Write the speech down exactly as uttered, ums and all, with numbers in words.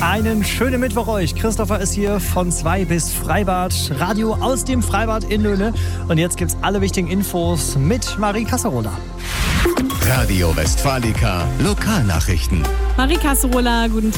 Einen schönen Mittwoch euch. Christopher ist hier von zwei bis Freibad. Radio aus dem Freibad in Löhne. Und jetzt gibt's alle wichtigen Infos mit Marie Casserola. Radio Westfalica Lokalnachrichten. Marie Casserola, guten Tag.